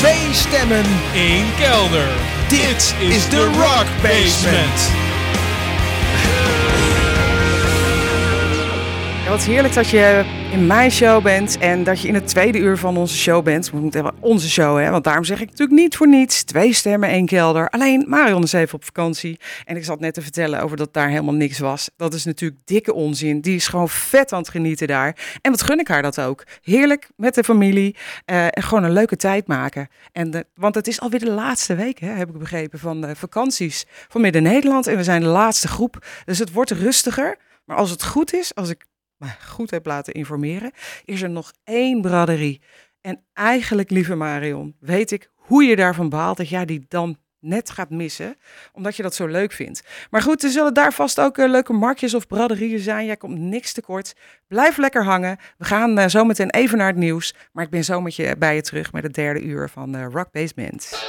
Twee stemmen, één kelder. Dit is de Rock Basement. Ja, wat heerlijk dat je in mijn show bent en dat je in het tweede uur van onze show bent. We moeten even onze show, hè? Want daarom zeg ik natuurlijk niet voor niets. 2 stemmen, 1 kelder. Alleen Marion is even op vakantie. En ik zat net te vertellen over dat daar helemaal niks was. Dat is natuurlijk dikke onzin. Die is gewoon vet aan het genieten daar. En wat gun ik haar dat ook. Heerlijk met de familie. En gewoon een leuke tijd maken. Want het is alweer de laatste week, hè, heb ik begrepen, van de vakanties van Midden-Nederland. En we zijn de laatste groep. Dus het wordt rustiger. Maar als het goed is, als ik me goed heb laten informeren, is er nog 1 braderie. En eigenlijk, lieve Marion, weet ik hoe je daarvan baalt dat jij die dan net gaat missen, omdat je dat zo leuk vindt. Maar goed, er zullen daar vast ook leuke marktjes of braderieën zijn. Jij komt niks tekort. Blijf lekker hangen. We gaan zo meteen even naar het nieuws. Maar ik ben zo met je bij je terug met het derde uur van Rock Basement.